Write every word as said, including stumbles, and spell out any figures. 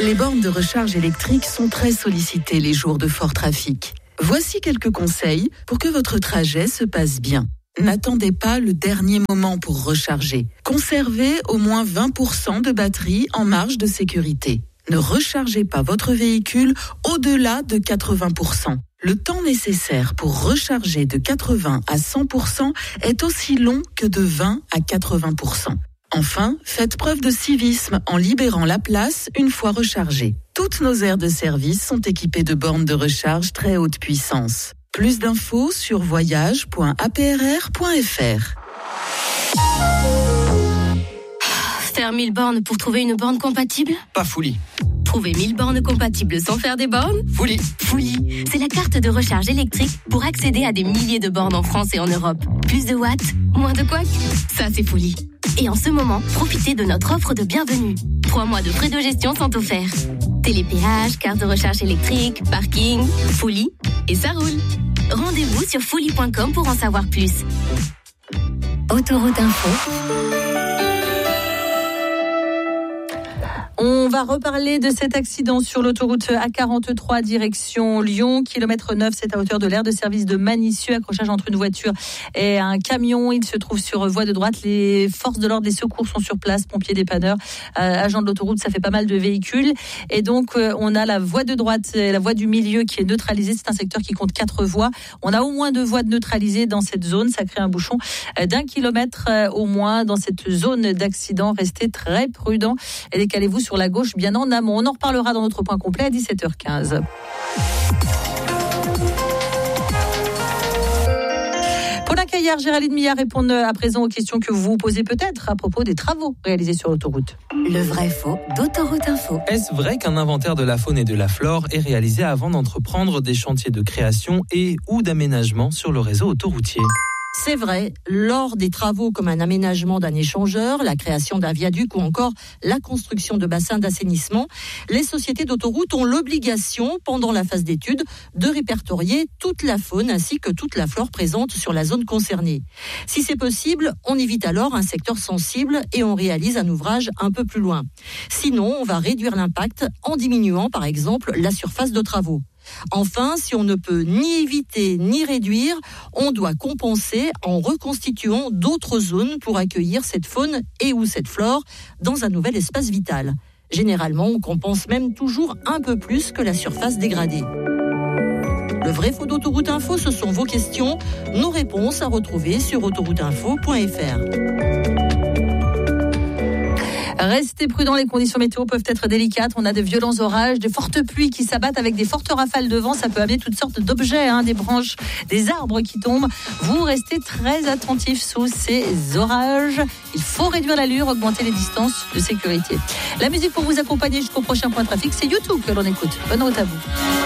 Les bornes de recharge électrique sont très sollicitées les jours de fort trafic. Voici quelques conseils pour que votre trajet se passe bien. N'attendez pas le dernier moment pour recharger. Conservez au moins vingt pour cent de batterie en marge de sécurité. Ne rechargez pas votre véhicule au-delà de quatre-vingts pour cent. Le temps nécessaire pour recharger de quatre-vingts à cent pour cent est aussi long que de vingt à quatre-vingts pour cent. Enfin, faites preuve de civisme en libérant la place une fois rechargée. Toutes nos aires de service sont équipées de bornes de recharge très haute puissance. Plus d'infos sur voyage point a p r r point f r. Faire mille bornes pour trouver une borne compatible ? Pas Fouli. Trouver mille bornes compatibles sans faire des bornes ? Fouli. Fouli, c'est la carte de recharge électrique pour accéder à des milliers de bornes en France et en Europe. Plus de watts, moins de couacs. Ça, c'est Fouli. Et en ce moment, profitez de notre offre de bienvenue. Trois mois de frais de gestion sont offerts. Télépéage, carte de recharge électrique, parking, Fouli, et ça roule. Rendez-vous sur fouli point com pour en savoir plus. Autoroute Info. On va reparler de cet accident sur l'autoroute A quarante-trois direction Lyon, kilomètre neuf, c'est à hauteur de l'aire de service de Manissieux, accrochage entre une voiture et un camion. Il se trouve sur voie de droite. Les forces de l'ordre, les secours sont sur place, pompiers, dépanneurs, euh, agents de l'autoroute, ça fait pas mal de véhicules. Et donc, euh, on a la voie de droite et la voie du milieu qui est neutralisée. C'est un secteur qui compte quatre voies. On a au moins deux voies de neutralisées dans cette zone. Ça crée un bouchon d'un kilomètre euh, au moins dans cette zone d'accident. Restez très prudents et décalez-vous sur la gauche, bien en amont. On en reparlera dans notre point complet à dix-sept heures quinze. Paulin Caillard, Géraldine Millard répondent à présent aux questions que vous vous posez peut-être à propos des travaux réalisés sur l'autoroute. Le vrai faux d'Autoroute Info. Est-ce vrai qu'un inventaire de la faune et de la flore est réalisé avant d'entreprendre des chantiers de création et ou d'aménagement sur le réseau autoroutier ? C'est vrai, lors des travaux comme un aménagement d'un échangeur, la création d'un viaduc ou encore la construction de bassins d'assainissement, les sociétés d'autoroutes ont l'obligation, pendant la phase d'étude, de répertorier toute la faune ainsi que toute la flore présente sur la zone concernée. Si c'est possible, on évite alors un secteur sensible et on réalise un ouvrage un peu plus loin. Sinon, on va réduire l'impact en diminuant par exemple la surface de travaux. Enfin, si on ne peut ni éviter ni réduire, on doit compenser en reconstituant d'autres zones pour accueillir cette faune et ou cette flore dans un nouvel espace vital. Généralement, on compense même toujours un peu plus que la surface dégradée. Le vrai faux d'Autoroute Info, ce sont vos questions, nos réponses à retrouver sur autoroute info point f r. Restez prudents, les conditions météo peuvent être délicates. On a de violents orages, de fortes pluies qui s'abattent avec des fortes rafales de vent. Ça peut amener toutes sortes d'objets, hein, des branches, des arbres qui tombent. Vous restez très attentifs sous ces orages. Il faut réduire l'allure, augmenter les distances de sécurité. La musique pour vous accompagner jusqu'au prochain point trafic, c'est YouTube que l'on écoute. Bonne route à vous.